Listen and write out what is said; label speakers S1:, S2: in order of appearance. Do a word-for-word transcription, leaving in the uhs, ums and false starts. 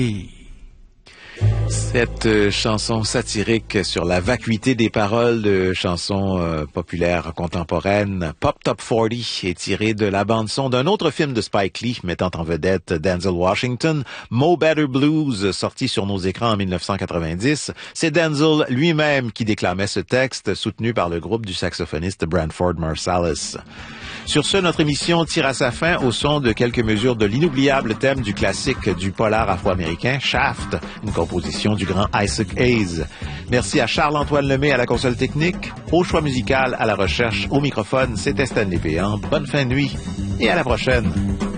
S1: Cette euh, chanson satirique sur la vacuité des paroles de chansons euh, populaires contemporaines, Pop Top quarante, est tirée de la bande-son d'un autre film de Spike Lee mettant en vedette Denzel Washington, Mo Better Blues, sorti sur nos écrans en mille neuf cent quatre-vingt-dix. C'est Denzel lui-même qui déclamait ce texte, soutenu par le groupe du saxophoniste Branford Marsalis. Sur ce, notre émission tire à sa fin au son de quelques mesures de l'inoubliable thème du classique du polar afro-américain, Shaft, une composition du grand Isaac Hayes. Merci à Charles-Antoine Lemay à la console technique, au choix musical, à la recherche, au microphone, c'était Stanley Péan. Bonne fin de nuit et à la prochaine.